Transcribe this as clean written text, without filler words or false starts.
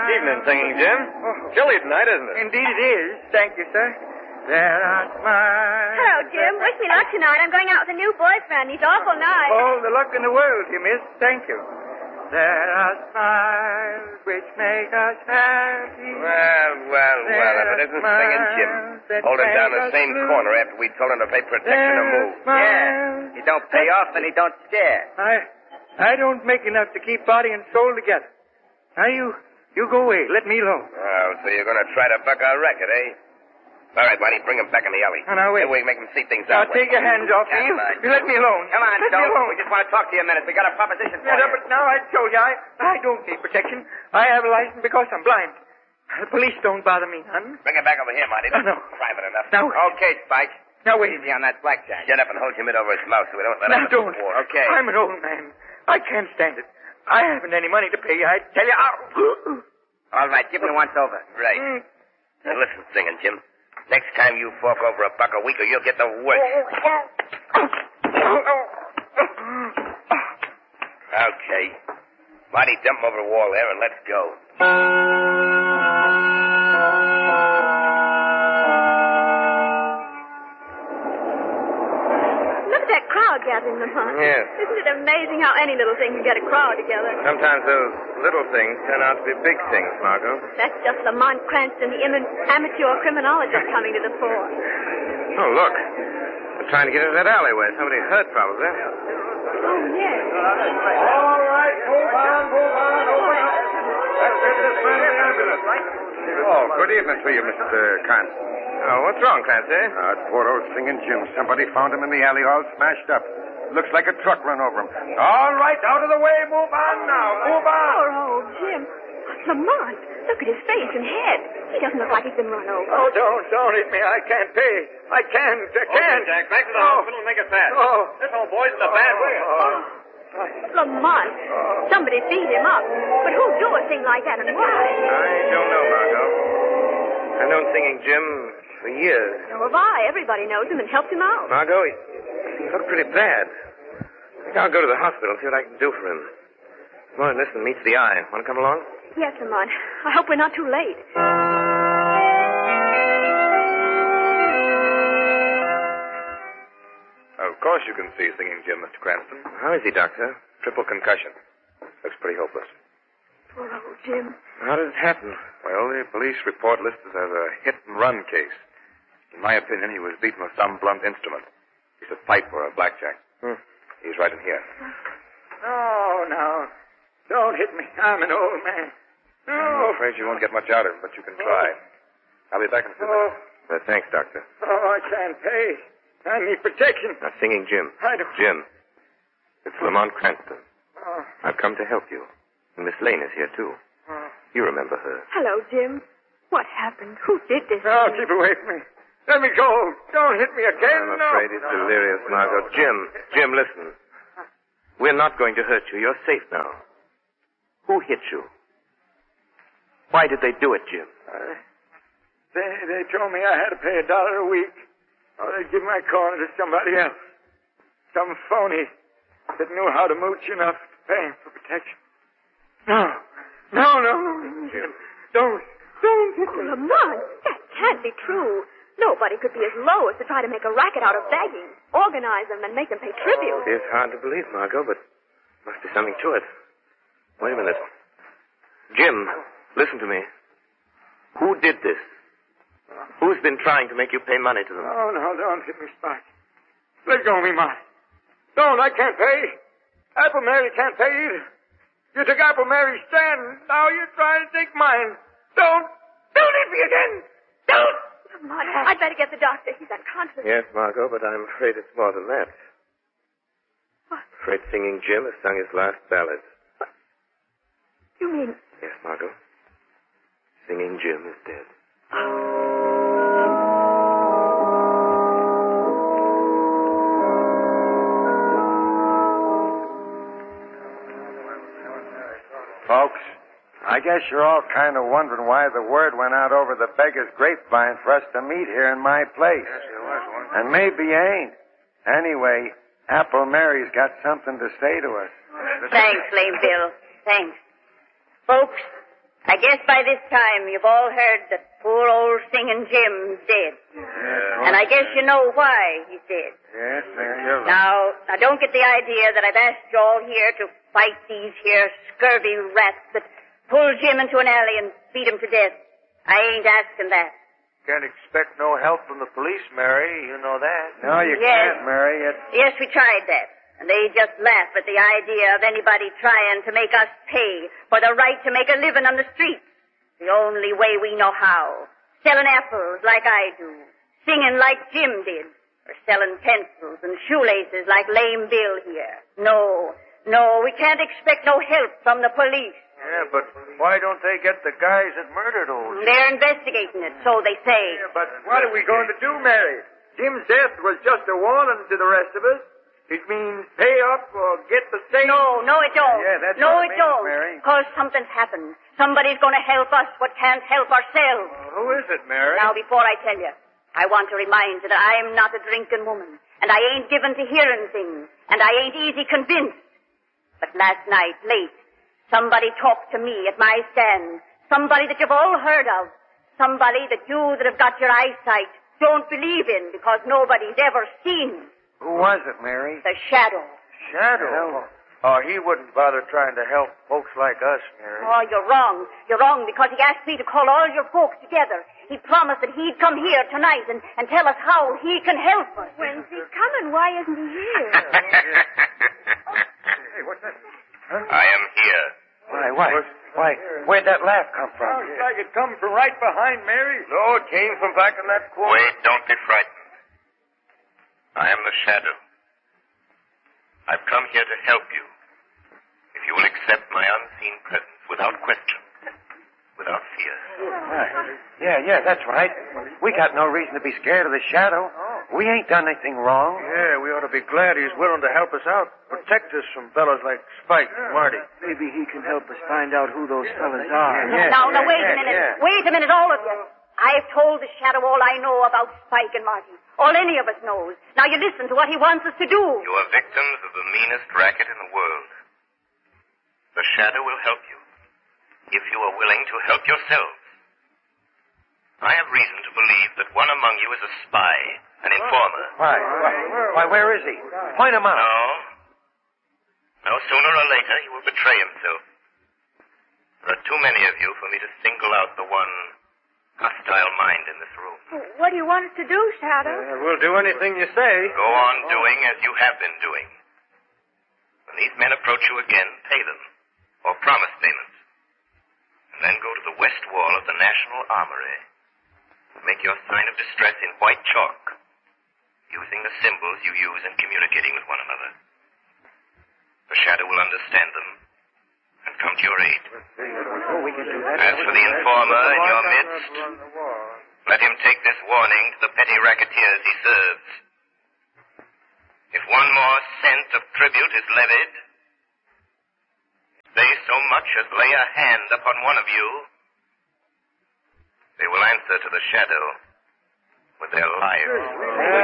Evening, Singing Jim. Chilly tonight, isn't it? Indeed it is. Thank you, sir. There are smiles. Hello, Jim. Wish me luck tonight. I'm going out with a new boyfriend. He's awful nice. All the luck in the world, you miss. Thank you. There are smiles which make us happy. Well, if it isn't Singing Jim. Holding down the same corner after we told him to pay protection to move. Yeah. He don't pay off and he don't scare. I don't make enough to keep body and soul together. Now, you go away. Let me alone. Oh, so you're going to try to buck our record, eh? All right, Whitey, bring him back in the alley. Now, wait. Then we make him see things Now, out. take your hands off me. You let me alone. Come on, let me Stone. alone. We just want to talk to you a minute. We got a proposition for you. But now I told you, I don't need protection. I have a license because I'm blind. The police don't bother me, none. Bring him back over here, Marty. That's No. private enough. Now, Okay, Spike. now wait. Easy on that blackjack. Get up and hold your mitt over his mouth so we don't let Now, him don't. war. Okay. I'm an old man. I can't stand it. I haven't any money to pay. I tell you. All right, give me once over. Right. Now listen, Singing Jim. Next time you fork over $1 a week or you'll get the worst. Okay. Marty, dump him over the wall there and let's go. Look at that crowd gathering, Lamont. Yes. Isn't it amazing how any little thing can get a crowd together? Sometimes those little things turn out to be big things, Margot. That's just Lamont Cranston, the amateur criminologist, coming to the fore. Oh, look. They're trying to get into that alleyway. Somebody hurt, probably. Oh, yes. All right, move on. Open up. Let's get this man in the ambulance. Oh, good evening to you, Mr. Cranston. Oh, what's wrong, Clancy? Poor old Singing Jim. Somebody found him in the alley all smashed up. Looks like a truck run over him. All right, out of the way. Move on now. Move on. Poor old Jim. Lamont, look at his face and head. He doesn't look like he's been run over. Oh, don't hit me. I can't pay. I can't. Jack, back to the hospital and make it fast. Oh. This old boy's in a bad way. Lamont, somebody beat him up. But who'd do a thing like that and why? I don't know, Margot. I've known Singing Jim for years. So have I. Everybody knows him and helped him out. Margot, he looked pretty bad. I think I'll go to the hospital and see what I can do for him. More than this than meets the eye. Want to come along? Yes, Lamont. I hope we're not too late. Of course you can see Singing Jim, Mr. Cranston. How is he, Doctor? Triple concussion. Looks pretty hopeless. Poor old Jim. How did it happen? Well, the police report lists it as a hit-and-run case. In my opinion, he was beaten with some blunt instrument. It's a pipe or a blackjack. He's right in here. No. Don't hit me. I'm an old man. No. I'm afraid you won't get much out of him, but you can try. I'll be back in a few minutes. Thanks, Doctor. I can't pay. I need protection. Now, Singing Jim. I don't... Jim, it's Lamont Cranston. Oh. I've come to help you. And Miss Lane is here, too. You remember her. Hello, Jim. What happened? Who did this? No, keep away from me. Let me go. Don't hit me again. I'm afraid he's delirious, Margot. Jim, listen. We're not going to hurt you. You're safe now. Who hit you? Why did they do it, Jim? They told me I had to pay $1 a week, or they'd give my corner to somebody else. Some phony that knew how to mooch enough to pay him for protection. No. Jim. Don't hit Oh, me. Lamont, that can't be true. Nobody could be as low as to try to make a racket out of begging, organize them, and make them pay tribute. It is hard to believe, Margot, but must be something to it. Wait a minute. Jim, listen to me. Who did this? Who's been trying to make you pay money to them? Oh, no, don't hit me, Spike. Let go of me, Marty. Don't, I can't pay. Apple Mary can't pay either. You took Apple Mary's stand, now you're trying to take mine. Don't hit me again. Don't! Lamont, I'd better get the doctor. He's unconscious. Yes, Margot, but I'm afraid it's more than that. What? Afraid Singing Jim has sung his last ballad. You mean... Yes, Margot. Singing Jim is dead. Folks, I guess you're all kind of wondering why the word went out over the beggar's grapevine for us to meet here in my place. And maybe you ain't. Anyway, Apple Mary's got something to say to us. Thanks, Lame Bill. Thanks. Folks, I guess by this time you've all heard that poor old Singing Jim's dead. Yeah. And I guess you know why he's dead. Yes, Mary, you're right. Now, don't get the idea that I've asked you all here to fight these here scurvy rats that pull Jim into an alley and beat him to death. I ain't asking that. Can't expect no help from the police, Mary. You know that. No, you Yes. can't, Mary. Yes, we tried that. And they just laugh at the idea of anybody trying to make us pay for the right to make a living on the streets. The only way we know how. Selling apples like I do. Singing like Jim did. Or selling pencils and shoelaces like Lame Bill here. No, we can't expect no help from the police. Yeah, but why don't they get the guys that murdered old Jim? They're investigating it, so they say. Yeah, but what are we going to do, Mary? Jim's death was just a warning to the rest of us. It means pay up or get the same. No, it don't. Yeah, that's no, what it it means, don't. Mary. Because something's happened. Somebody's going to help us what can't help ourselves. Who is it, Mary? Now, before I tell you, I want to remind you that I'm not a drinking woman, and I ain't given to hearing things, and I ain't easy convinced. But last night, late, somebody talked to me at my stand. Somebody that you've all heard of. Somebody that you that have got your eyesight don't believe in because nobody's ever seen. Who was it, Mary? The Shadow. Shadow. Oh, he wouldn't bother trying to help folks like us, Mary. Oh, you're wrong. You're wrong because he asked me to call all your folks together. He promised that he'd come here tonight and tell us how he can help us. When's he coming? Why isn't he here? Hey, what's that? Huh? I am here. Why, where'd that laugh come from? Sounds like it come from right behind Mary. No, it came from back in that corner. Wait, don't be frightened. I am the Shadow. I've come here to help you. If you will accept my unseen presence without question, without fear. Right. Yeah, that's right. We got no reason to be scared of the Shadow. We ain't done anything wrong. Yeah, we ought to be glad he's willing to help us out. Protect us from fellas like Spike and Marty. Maybe he can help us find out who those fellas are. Yeah. Now, wait a minute. yeah. Wait a minute, all of you. I've told the Shadow all I know about Spike and Marty. All any of us knows. Now you listen to what he wants us to do. You are victims of the meanest racket in the world. The Shadow will help you, if you are willing to help yourselves. I have reason to believe that one among you is a spy, an informer. Why, where is he? Point him out. No, sooner or later he will betray himself. There are too many of you for me to single out the one hostile mind in this room. What do you want us to do, Shadow? We'll do anything you say. Go on doing as you have been doing. When these men approach you again, pay them, or promise payments. And then go to the west wall of the National Armory. Make your sign of distress in white chalk, using the symbols you use in communicating with one another. The Shadow will understand them and come to your aid. We can do that. As for the informer in your midst, let him take this warning to the petty racketeers he serves. If one more cent of tribute is levied, if they so much as lay a hand upon one of you, they will answer to the Shadow with their lives.